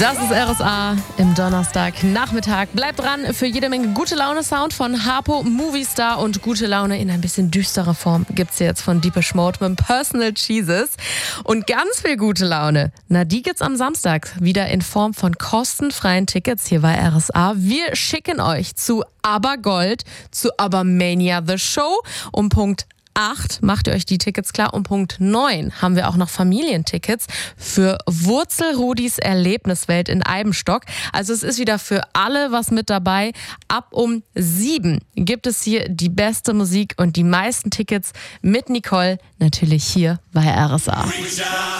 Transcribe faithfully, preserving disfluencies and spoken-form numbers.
Das ist R S A im Donnerstagnachmittag. Bleibt dran für jede Menge gute Laune-Sound von Harpo, Movistar, und gute Laune in ein bisschen düsterer Form gibt's jetzt von Deepish Mode mit Personal Jesus. Und ganz viel gute Laune, na die gibt's am Samstag wieder in Form von kostenfreien Tickets hier bei R S A. Wir schicken euch zu Abergold, zu Abermania The Show um Punkt acht macht ihr euch die Tickets klar. Um Punkt neun haben wir auch noch Familientickets für Wurzelrudis Erlebniswelt in Eibenstock. Also es ist wieder für alle was mit dabei. Ab um sieben gibt es hier die beste Musik und die meisten Tickets mit Nicole natürlich hier bei R S A.